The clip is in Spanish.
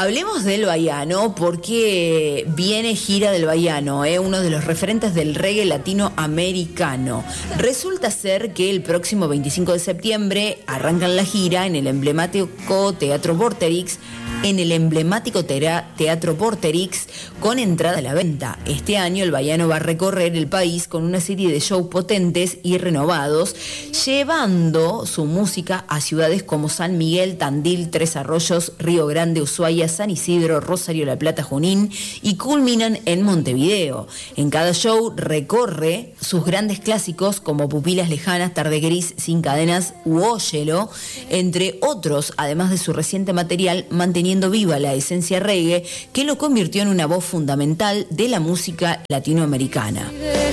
Hablemos del baiano porque viene gira del baiano, uno de los referentes del reggae latinoamericano. Resulta ser que el próximo 25 de septiembre arrancan la gira en el emblemático Teatro Vorterix, con entrada a la venta. Este año el baiano va a recorrer el país con una serie de shows potentes y renovados, llevando su música a ciudades como San Miguel, Tandil, Tres Arroyos, Río Grande, Ushuaia, San Isidro, Rosario, La Plata, Junín y culminan en Montevideo. En cada show recorre sus grandes clásicos como Pupilas Lejanas, Tarde Gris, Sin Cadenas u Óyelo, entre otros, además de su reciente material, manteniendo viva la esencia reggae que lo convirtió en una voz fundamental de la música latinoamericana.